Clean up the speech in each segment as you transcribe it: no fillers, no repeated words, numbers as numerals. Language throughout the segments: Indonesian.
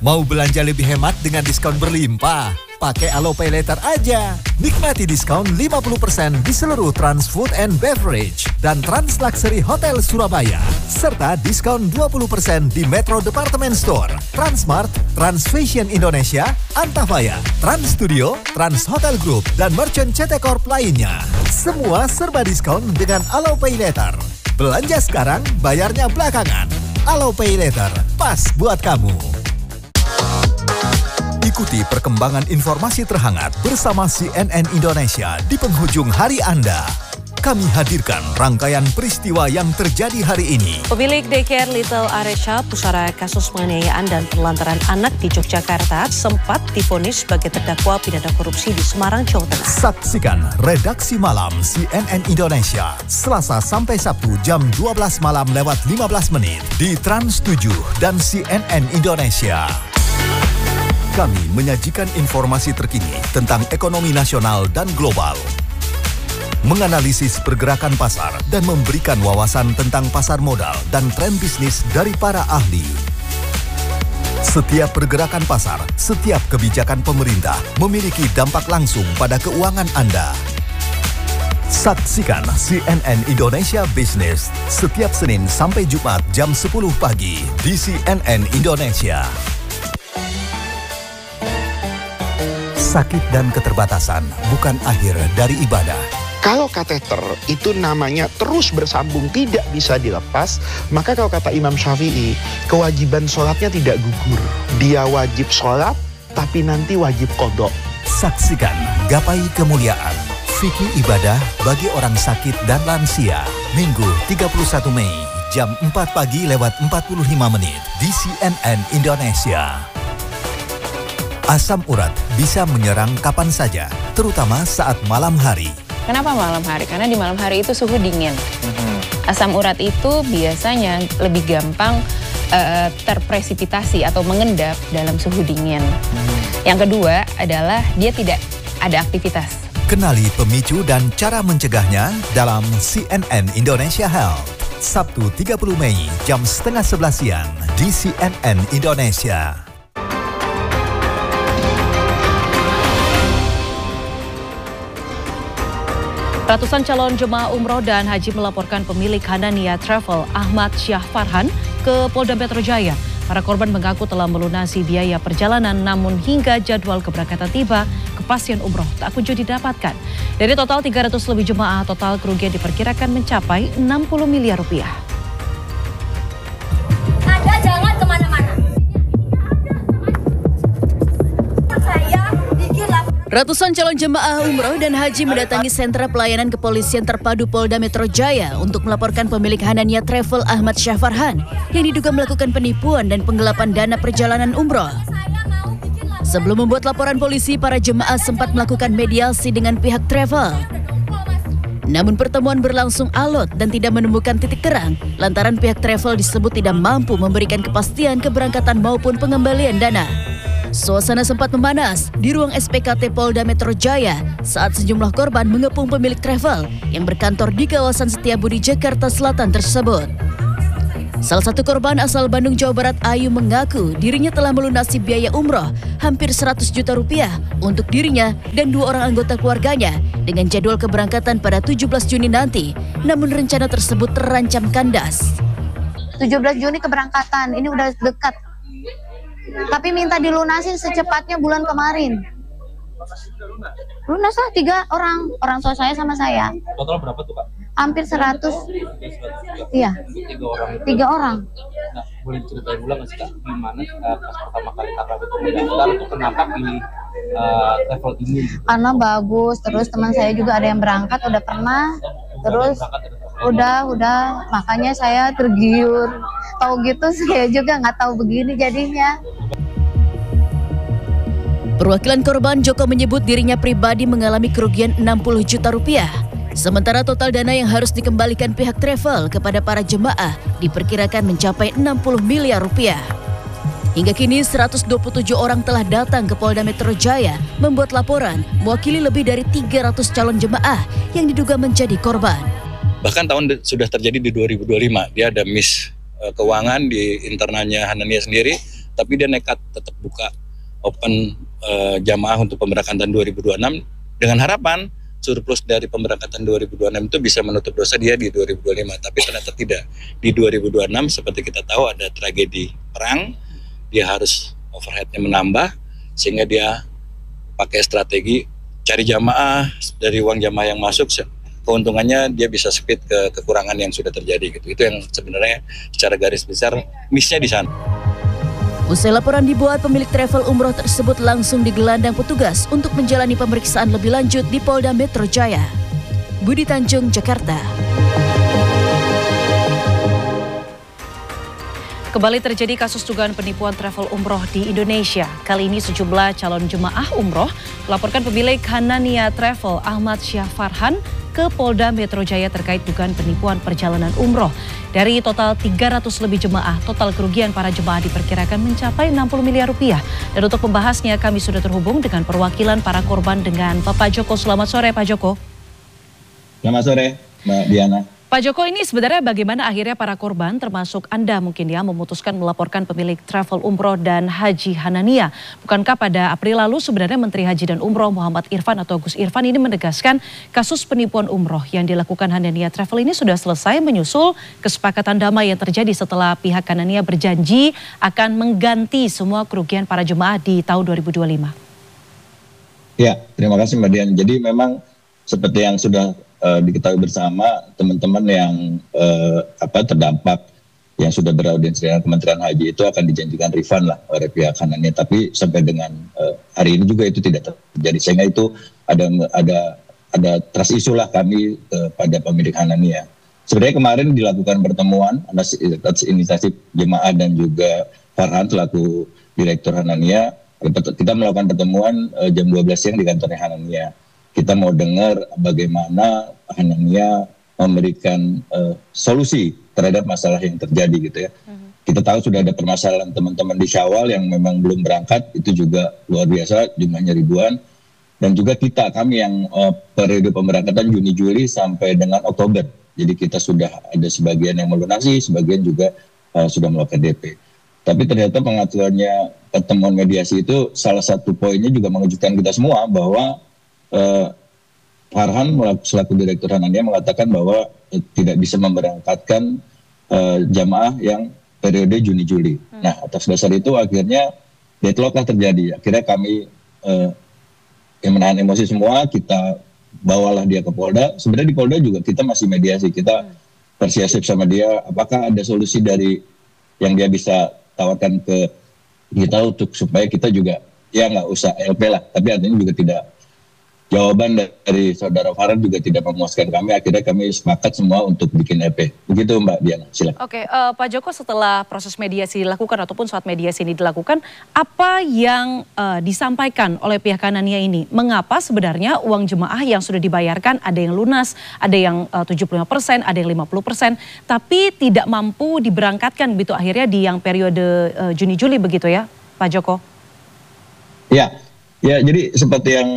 Mau belanja lebih hemat dengan diskon berlimpah? Pakai Alo Pay Later aja. Nikmati diskon 50% di seluruh Trans Food and Beverage dan Trans Luxury Hotel Surabaya. Serta diskon 20% di Metro Department Store, Transmart, Trans Fashion Indonesia, Antafaya, Trans Studio, Trans Hotel Group, dan Merchant CT Corp lainnya. Semua serba diskon dengan Alo Pay Later. Belanja sekarang, bayarnya belakangan. Alo Pay Later, pas buat kamu. Ikuti perkembangan informasi terhangat bersama CNN Indonesia di penghujung hari Anda. Kami hadirkan rangkaian peristiwa yang terjadi hari ini. Pemilik daycare Little Aresha, pusara kasus penganiayaan dan penelantaran anak di Yogyakarta, sempat divonis sebagai terdakwa pidana korupsi di Semarang, Jawa Tengah. Saksikan Redaksi Malam CNN Indonesia, Selasa sampai Sabtu jam 12 malam lewat 15 menit di Trans 7 dan CNN Indonesia. Kami menyajikan informasi terkini tentang ekonomi nasional dan global, menganalisis pergerakan pasar dan memberikan wawasan tentang pasar modal dan tren bisnis dari para ahli. Setiap pergerakan pasar, setiap kebijakan pemerintah memiliki dampak langsung pada keuangan Anda. Saksikan CNN Indonesia Business setiap Senin sampai Jumat jam 10 pagi di CNN Indonesia. Sakit dan keterbatasan bukan akhir dari ibadah. Kalau kateter itu namanya terus bersambung, tidak bisa dilepas, maka kalau kata Imam Syafi'i, kewajiban sholatnya tidak gugur. Dia wajib sholat, tapi nanti wajib qadha. Saksikan Gapai Kemuliaan, fikih ibadah bagi orang sakit dan lansia. Minggu 31 Mei, jam 4 pagi lewat 45 menit di CNN Indonesia. Asam urat bisa menyerang kapan saja, terutama saat malam hari. Kenapa malam hari? Karena di malam hari itu suhu dingin. Asam urat itu biasanya lebih gampang terpresipitasi atau mengendap dalam suhu dingin. Yang kedua adalah dia tidak ada aktivitas. Kenali pemicu dan cara mencegahnya dalam CNN Indonesia Health. Sabtu 30 Mei jam setengah 11 siang di CNN Indonesia. Ratusan calon jemaah umroh dan haji melaporkan pemilik Hanania Travel Ahmad Syahfarhan ke Polda Metro Jaya. Para korban mengaku telah melunasi biaya perjalanan, namun hingga jadwal keberangkatan tiba, kepastian umroh tak kunjung didapatkan. Dari total 300 lebih jemaah, total kerugian diperkirakan mencapai 60 miliar rupiah. Anda jangan kemana-mana. Ratusan calon jemaah umroh dan haji mendatangi sentra pelayanan kepolisian terpadu Polda Metro Jaya untuk melaporkan pemilik Hanania Travel Ahmad Syahfarhan yang diduga melakukan penipuan dan penggelapan dana perjalanan umroh. Sebelum membuat laporan polisi, para jemaah sempat melakukan mediasi dengan pihak travel. Namun pertemuan berlangsung alot dan tidak menemukan titik terang lantaran pihak travel disebut tidak mampu memberikan kepastian keberangkatan maupun pengembalian dana. Suasana sempat memanas di ruang SPKT Polda Metro Jaya saat sejumlah korban mengepung pemilik travel yang berkantor di kawasan Setiabudi, Jakarta Selatan tersebut. Salah satu korban asal Bandung, Jawa Barat, Ayu, mengaku dirinya telah melunasi biaya umroh hampir 100 juta rupiah untuk dirinya dan 2 orang anggota keluarganya dengan jadwal keberangkatan pada 17 Juni nanti. Namun rencana tersebut terancam kandas. 17 Juni keberangkatan, ini udah dekat. Tapi minta dilunasin secepatnya bulan kemarin. Lunas lah 3 orang tua saya sama saya. Total berapa tuh Kak? Hampir 100. Iya. 3 orang. Nah, boleh diceritain dulu nggak sih Kak, gimana pas pertama kali Kakak itu mendaftar tuh kenapa pilih travel ini? Karena bagus, terus teman saya juga ada yang berangkat udah pernah, terus udah makanya saya tergiur. Tahu gitu saya juga nggak tahu begini jadinya. Perwakilan korban Joko menyebut dirinya pribadi mengalami kerugian 60 juta rupiah. Sementara total dana yang harus dikembalikan pihak travel kepada para jemaah diperkirakan mencapai 60 miliar rupiah. Hingga kini 127 orang telah datang ke Polda Metro Jaya membuat laporan mewakili lebih dari 300 calon jemaah yang diduga menjadi korban. Bahkan tahun sudah terjadi di 2025, dia ada miss keuangan di internalnya Hanania sendiri, tapi dia nekat tetap buka open jamaah untuk pemberangkatan 2026 dengan harapan surplus dari pemberangkatan 2026 itu bisa menutup dosa dia di 2025, tapi ternyata tidak. Di 2026 seperti kita tahu ada tragedi perang, dia harus overheadnya menambah, sehingga dia pakai strategi cari jamaah dari uang jamaah yang masuk, keuntungannya dia bisa split ke kekurangan yang sudah terjadi gitu. Itu yang sebenarnya secara garis besar miss-nya di sana. Usai laporan dibuat, pemilik travel umroh tersebut langsung digelandang petugas untuk menjalani pemeriksaan lebih lanjut di Polda Metro Jaya. Budi Tanjung, Jakarta. Kembali terjadi kasus dugaan penipuan travel umroh di Indonesia. Kali ini sejumlah calon jemaah umroh melaporkan pemilik Hanania Travel Ahmad Syah Farhan ke Polda Metro Jaya terkait dugaan penipuan perjalanan umroh. Dari total 300 lebih jemaah, total kerugian para jemaah diperkirakan mencapai 60 miliar rupiah. Dan untuk membahasnya kami sudah terhubung dengan perwakilan para korban dengan Bapak Joko. Selamat sore Pak Joko. Selamat sore Mbak Diana. Pak Joko, ini sebenarnya bagaimana akhirnya para korban termasuk Anda mungkin ya memutuskan melaporkan pemilik travel umroh dan haji Hanania? Bukankah pada April lalu sebenarnya Menteri Haji dan Umroh Muhammad Irfan atau Gus Irfan ini menegaskan kasus penipuan umroh yang dilakukan Hanania Travel ini sudah selesai menyusul kesepakatan damai yang terjadi setelah pihak Hanania berjanji akan mengganti semua kerugian para jemaah di tahun 2025? Ya, terima kasih Mbak Dian. Jadi memang seperti yang sudah diketahui bersama, teman-teman yang terdampak yang sudah beraudiensi dengan Kementerian Haji itu akan dijanjikan refund lah oleh pihak Hanania. Tapi sampai dengan hari ini juga itu tidak terjadi, sehingga itu ada trust issue lah kami pada pemilik Hanania. Sebenarnya kemarin dilakukan pertemuan atas inisiatif jemaah dan juga Farhan selaku Direktur Hanania. Kita melakukan pertemuan jam 12 siang di kantornya Hanania. Kita mau dengar bagaimana Hanania memberikan solusi terhadap masalah yang terjadi gitu ya. Kita tahu sudah ada permasalahan teman-teman di Syawal yang memang belum berangkat, itu juga luar biasa jumlahnya ribuan. Dan juga kami yang periode pemberangkatan Juni Juli sampai dengan Oktober. Jadi kita sudah ada sebagian yang melunasi, sebagian juga sudah melakukan DP. Tapi ternyata pengaturannya pertemuan mediasi itu salah satu poinnya juga mengejutkan kita semua bahwa Farhan selaku Direktur Hanania mengatakan bahwa tidak bisa memberangkatkan jamaah yang periode Juni-Juli. Nah, atas dasar itu akhirnya deadlock lah terjadi. Akhirnya kami yang menahan emosi semua, kita bawalah dia ke Polda. Sebenarnya di Polda juga kita masih mediasi, kita persuasif sama dia, apakah ada solusi dari yang dia bisa tawarkan ke kita untuk supaya kita juga ya nggak usah LP lah. Tapi artinya juga tidak, jawaban dari saudara Farhan juga tidak memuaskan kami. Akhirnya kami sepakat semua untuk bikin EP. Begitu Mbak Diana, silakan. Oke, Pak Joko, setelah proses mediasi dilakukan ataupun saat mediasi ini dilakukan, apa yang disampaikan oleh pihak Hanania ini? Mengapa sebenarnya uang jemaah yang sudah dibayarkan, ada yang lunas, ada yang 75%, ada yang 50%, tapi tidak mampu diberangkatkan begitu akhirnya di yang periode Juni-Juli begitu ya, Pak Joko? Ya, jadi seperti yang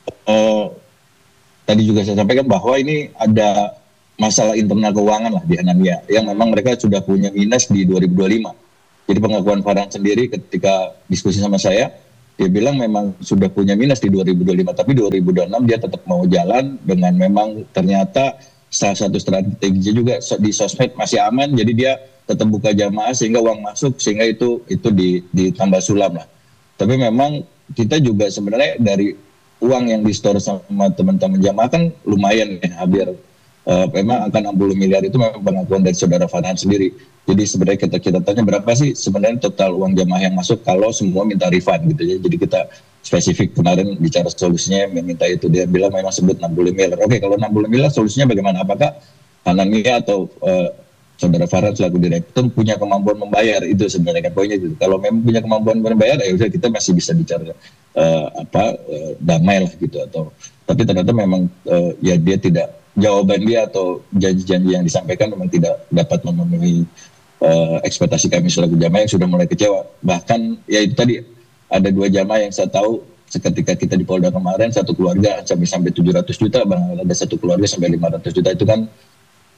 tadi juga saya sampaikan bahwa ini ada masalah internal keuangan lah di Hanania yang memang mereka sudah punya minus di 2025. Jadi pengakuan Farhan sendiri ketika diskusi sama saya, dia bilang memang sudah punya minus di 2025, tapi 2026 dia tetap mau jalan dengan memang ternyata salah satu strategi juga di sosmed masih aman, jadi dia tetap buka jamaah sehingga uang masuk, sehingga itu ditambah sulam lah. Tapi memang kita juga sebenarnya dari uang yang di-store sama teman-teman jamaah kan lumayan ya, hampir memang angka 60 miliar itu memang pengakuan dari saudara Farhan sendiri. Jadi sebenarnya kita tanya berapa sih sebenarnya total uang jamaah yang masuk kalau semua minta refund gitu ya. Jadi kita spesifik kemarin bicara solusinya meminta itu, dia bilang memang sebut 60 miliar. Oke, kalau 60 miliar solusinya bagaimana? Apakah Hanania atau saudara Farhan selaku direktur punya kemampuan membayar? Itu sebenarnya kan poinnya gitu. Kalau memang punya kemampuan membayar, ya udah kita masih bisa bicara damai lah gitu. Tapi ternyata memang ya dia tidak, jawaban dia atau janji-janji yang disampaikan memang tidak dapat memenuhi ekspektasi kami selaku jamaah yang sudah mulai kecewa. Bahkan ya itu tadi ada 2 jamaah yang saya tahu seketika kita di Polda kemarin, satu keluarga sampai 700 juta, ada satu keluarga sampai 500 juta. Itu kan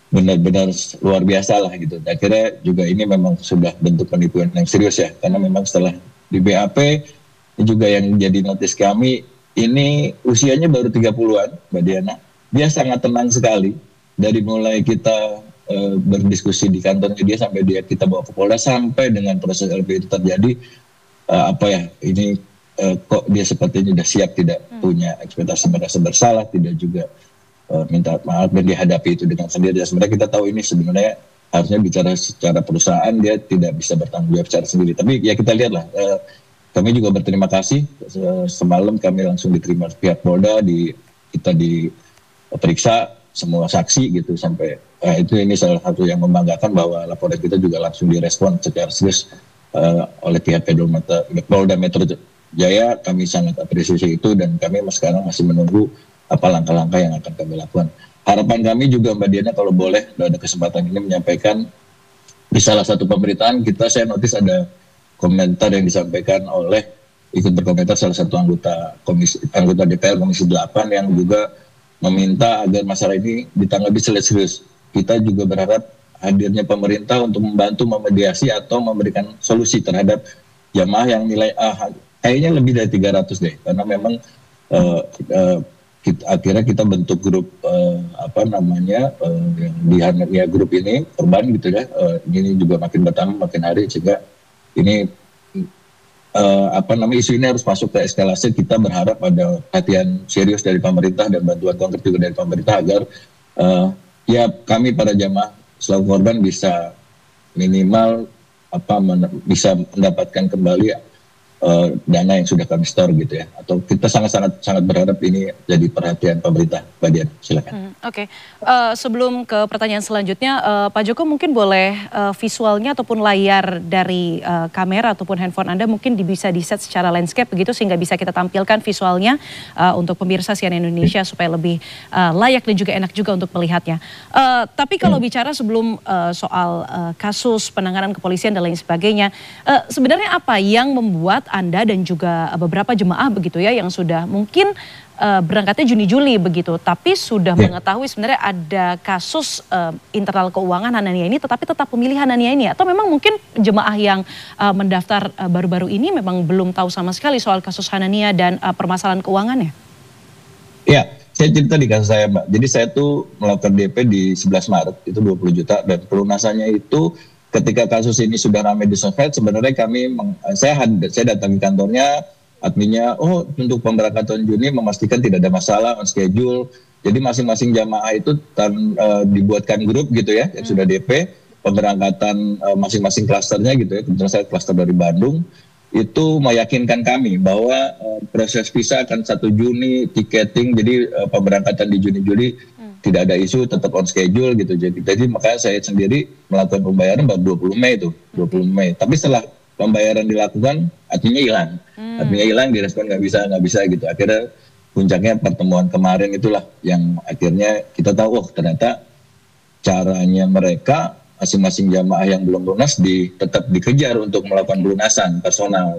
benar-benar luar biasa lah gitu. Akhirnya juga ini memang sudah bentuk penipuan yang serius ya, karena memang setelah di BAP ini juga yang jadi notis kami, ini usianya baru 30-an Mbak Diana. Dia sangat tenang sekali dari mulai kita berdiskusi di kantornya dia sampai kita bawa ke Polda sampai dengan proses LP itu terjadi. Ini kok dia sepertinya sudah siap, tidak punya ekspektasi merasa bersalah, tidak juga minta maaf dan dihadapi itu dengan sendiri. Dan sebenarnya kita tahu ini sebenarnya harusnya bicara secara perusahaan, dia tidak bisa bertanggung jawab secara sendiri. Tapi ya kita lihatlah, kami juga berterima kasih. Semalam kami langsung diterima pihak Polda, kita diperiksa semua saksi gitu sampai ini salah satu yang membanggakan bahwa laporan kita juga langsung direspon secara serius oleh pihak Polda Metro Jaya. Kami sangat apresiasi itu dan kami sekarang masih menunggu apa langkah-langkah yang akan kami lakukan. Harapan kami juga Mbak Diana kalau boleh ada kesempatan ini menyampaikan di salah satu pemberitaan saya notis ada komentar yang disampaikan oleh ikut berkomentar salah satu anggota DPR Komisi 8 yang juga meminta agar masalah ini ditanggapi serius. Kita juga berharap hadirnya pemerintah untuk membantu memediasi atau memberikan solusi terhadap jamaah yang nilai A kayaknya lebih dari 300 deh, karena memang akhirnya kita bentuk grup yang di Hanania grup ini korban gitu ya. Ini juga makin bertambah makin hari sehingga ini isu ini harus masuk ke eskalasi. Kita berharap ada perhatian serius dari pemerintah dan bantuan konkret juga dari pemerintah agar kami para jamaah selaku korban bisa minimal bisa mendapatkan kembali dana yang sudah kami store gitu ya, atau kita sangat berharap ini jadi perhatian pemerintah. Mbak Dian, silakan. Oke. Sebelum ke pertanyaan selanjutnya, Pak Joko mungkin boleh visualnya ataupun layar dari kamera ataupun handphone Anda mungkin bisa di-set secara landscape begitu sehingga bisa kita tampilkan visualnya untuk pemirsa CNN Indonesia supaya lebih layak dan juga enak juga untuk melihatnya. Tapi kalau bicara sebelum soal kasus penanganan kepolisian dan lain sebagainya, sebenarnya apa yang membuat Anda dan juga beberapa jemaah begitu ya yang sudah mungkin berangkatnya Juni-Juli begitu, tapi sudah mengetahui sebenarnya ada kasus internal keuangan Hanania ini, tetapi tetap memilih Hanania ini, atau memang mungkin jemaah yang mendaftar baru-baru ini memang belum tahu sama sekali soal kasus Hanania dan permasalahan keuangannya? Ya, saya cerita di kasus saya Mbak. Jadi saya tuh melakukan DP di 11 Maret, itu 20 juta dan pelunasannya itu ketika kasus ini sudah ramai di sosmed, sebenarnya saya datangi kantornya, adminnya, untuk pemberangkatan Juni memastikan tidak ada masalah, on schedule. Jadi masing-masing jamaah itu dibuatkan grup gitu ya, yang sudah DP, pemberangkatan masing-masing klasternya gitu ya. Kebetulan saya klaster dari Bandung, itu meyakinkan kami bahwa proses visa akan 1 Juni, tiketing, jadi pemberangkatan di Juni-Juli tidak ada isu, tetap on schedule gitu. Jadi makanya saya sendiri melakukan pembayaran baru 20 Mei itu, 20 Mei. Tapi setelah pembayaran dilakukan, adminnya hilang. Adminnya hilang, direspon nggak bisa gitu. Akhirnya puncaknya pertemuan kemarin itulah yang akhirnya kita tahu, ternyata caranya mereka masing-masing jamaah yang belum lunas tetap dikejar untuk melakukan pelunasan personal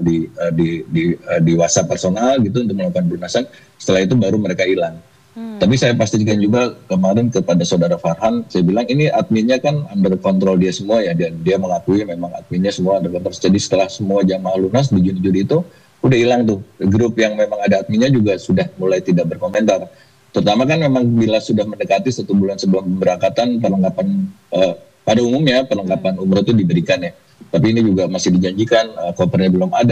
di WhatsApp personal gitu untuk melakukan pelunasan. Setelah itu baru mereka hilang. Tapi saya pastikan juga kemarin kepada saudara Farhan, saya bilang ini adminnya kan under kontrol dia semua ya, dan dia mengakui memang adminnya semua under kontrol. Jadi setelah semua jamaah lunas di Juni-Juli itu udah hilang tuh. Grup yang memang ada adminnya juga sudah mulai tidak berkomentar. Terutama kan memang bila sudah mendekati 1 bulan sebelum pemberangkatan, perlengkapan pada umumnya perlengkapan umroh itu diberikan ya. Tapi ini juga masih dijanjikan, kopernya belum ada.